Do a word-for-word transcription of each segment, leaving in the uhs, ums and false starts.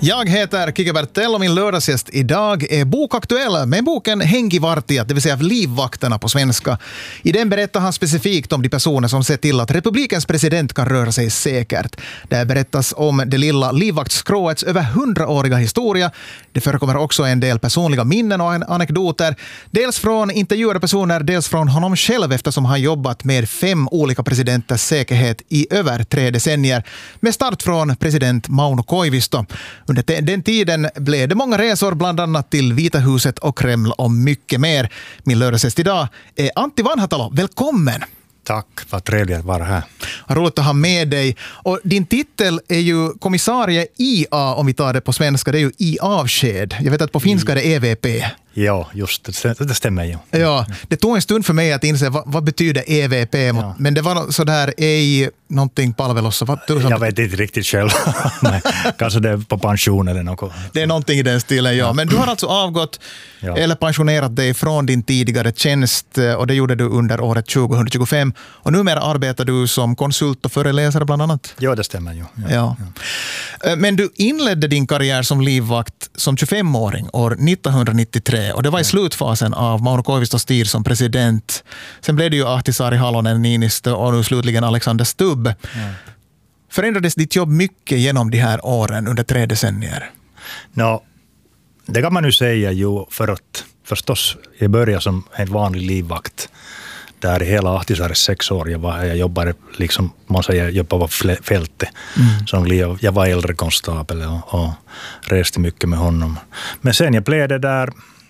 Jag heter Kike Bertell och min lördagsgäst idag är bokaktuell med boken Henkivartijat, det vill säga livvakterna på svenska. I den berättar han specifikt om de personer som ser till att republikens president kan röra sig säkert. Där berättas om det lilla livvaktsskrået över hundraåriga historia. Det förekommer också en del personliga minnen och anekdoter. Dels från intervjuade personer, dels från honom själv eftersom han jobbat med fem olika presidenters säkerhet i över tre decennier. Med start från president Mauno Koivisto. Under den tiden blev det många resor, bland annat till Vita huset och Kreml och mycket mer. Min lördagsgäst idag är Antti Vanhatalo. Välkommen! Tack, vad trevligt att vara här. Roligt att ha med dig. Och din titel är ju kommissarie I A, om vi tar det på svenska. Det är ju i avsked. Jag vet att på finska är det E V P. Ja, just det. Det stämmer ju. Ja, det tog en stund för mig att inse vad, vad betyder E V P. Ja. Men det var sådär ei någonting palvelossa. Vad, jag vet inte riktigt själv. Nej, kanske det är på pension eller något. Det är någonting i den stilen, ja. Men du har alltså avgått ja. eller pensionerat dig från din tidigare tjänst och det gjorde du under året tjugohundratjugofem. Och numera arbetar du som konsult och föreläsare bland annat. Ja, det stämmer ju. Ja. Ja. Ja. Men du inledde din karriär som livvakt som tjugofemåring år nittonhundranittiotre. Och det var i slutfasen av Mauno Koivistos tid som president. Sen blev det ju Ahtisaari Halonen, Niinistö och nu slutligen Alexander Stubb. Ja. Förändrades ditt jobb mycket genom de här åren under tre decennier? No, det kan man ju säga ju för att förstås jag började som en vanlig livvakt. Där i hela Ahtisaares sex år jag, var, jag jobbade liksom, man säger, jag jobbade på fältet. Mm. Som liv, jag var äldre konstabel och, och reste mycket med honom. Men sen jag blev det där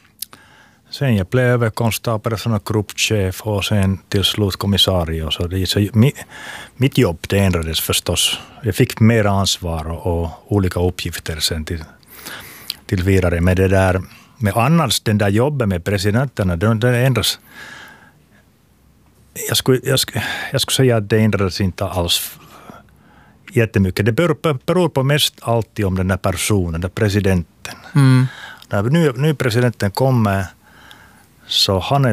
Sen jag blev överkonstabel som gruppchef och sen till slut kommissarie. Så det, så mi, mitt jobb det ändrades förstås. Jag fick mer ansvar och, och olika uppgifter sen till, till vidare. Men det där, med annars den där jobben med presidenterna, det, det ändras. Jag skulle, jag, skulle, jag skulle säga att det ändrades inte alls jättemycket. Det beror, beror på mest alltid om den där personen, den presidenten. Mm. När nu, nu presidenten kommer så han är